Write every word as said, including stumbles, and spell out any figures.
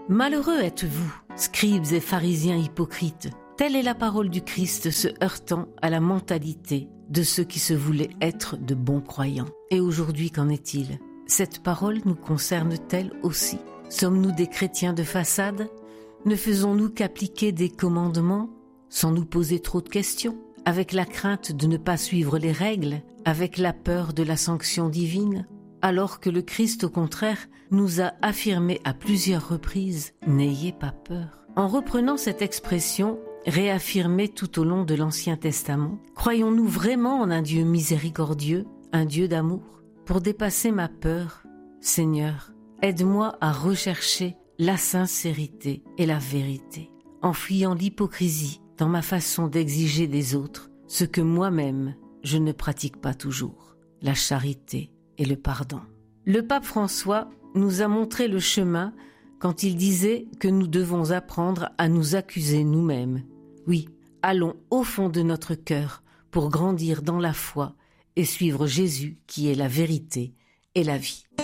Malheureux êtes-vous, scribes et pharisiens hypocrites. Telle est la parole du Christ se heurtant à la mentalité de ceux qui se voulaient être de bons croyants. Et aujourd'hui, qu'en est-il? Cette parole nous concerne-t-elle aussi? Sommes-nous des chrétiens de façade? Ne faisons-nous qu'appliquer des commandements sans nous poser trop de questions, avec la crainte de ne pas suivre les règles, avec la peur de la sanction divine, alors que le Christ, au contraire, nous a affirmé à plusieurs reprises « N'ayez pas peur ». En reprenant cette expression, réaffirmée tout au long de l'Ancien Testament, croyons-nous vraiment en un Dieu miséricordieux, un Dieu d'amour? Pour dépasser ma peur, Seigneur, aide-moi à rechercher la sincérité et la vérité, en fuyant l'hypocrisie dans ma façon d'exiger des autres ce que moi-même je ne pratique pas toujours, la charité et le pardon. Le pape François nous a montré le chemin quand il disait que nous devons apprendre à nous accuser nous-mêmes. Oui, allons au fond de notre cœur pour grandir dans la foi et suivre Jésus qui est la vérité et la vie.